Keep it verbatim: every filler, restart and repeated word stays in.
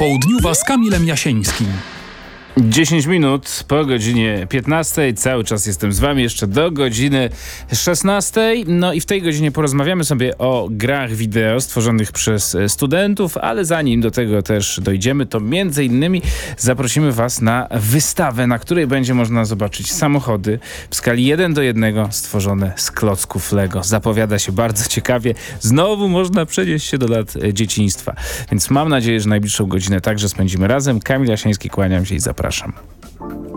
Popołudniowa z Kamilem Jasieńskim. dziesięć minut po godzinie piętnastej. Cały czas jestem z wami jeszcze do godziny szesnastej. No i w tej godzinie porozmawiamy sobie o grach wideo stworzonych przez studentów, ale zanim do tego też dojdziemy, to między innymi zaprosimy was na wystawę, na której będzie można zobaczyć samochody w skali jeden do jednego stworzone z klocków Lego. Zapowiada się bardzo ciekawie. Znowu można przenieść się do lat dzieciństwa. Więc mam nadzieję, że najbliższą godzinę także spędzimy razem. Kamil Jasieński, kłaniam się i zapraszam.